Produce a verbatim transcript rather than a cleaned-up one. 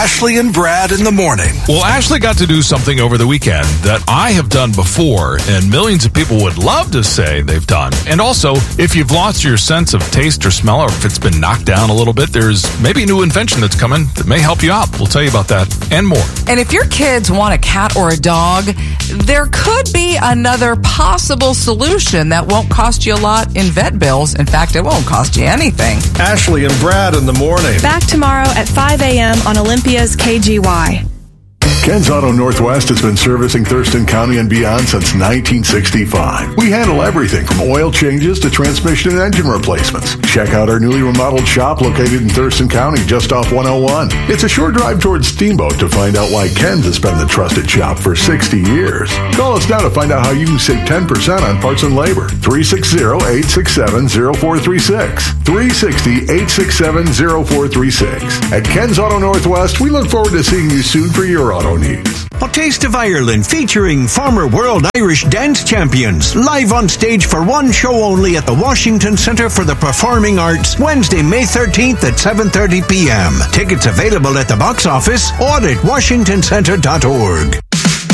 Ashley and Brad in the morning. Well, Ashley got to do something over the weekend that I have done before, and millions of people would love to say they've done. And also, if you've lost your sense of taste or smell, or if it's been knocked down a little bit, there's maybe a new invention that's coming that may help you out. We'll tell you about that and more. And if your kids want a cat or a dog, there could be another possible solution that won't cost you a lot in vet bills. In fact, it won't cost you anything. Ashley and Brad in the morning. Back tomorrow at five a.m. on Olympia's K G Y. Ken's Auto Northwest has been servicing Thurston County and beyond since nineteen sixty-five. We handle everything from oil changes to transmission and engine replacements. Check out our newly remodeled shop located in Thurston County just off one oh one. It's a short drive towards Steamboat to find out why Ken's has been the trusted shop for sixty years. Call us now to find out how you can save ten percent on parts and labor. three six zero, eight six seven, zero four three six. three six zero, eight six seven, zero four three six. At Ken's Auto Northwest, we look forward to seeing you soon for your auto needs. A Taste of Ireland featuring former World Irish Dance Champions live on stage for one show only at the Washington Center for the Performing Arts Wednesday, May thirteenth at seven thirty p.m. Tickets available at the box office or at washington center dot org.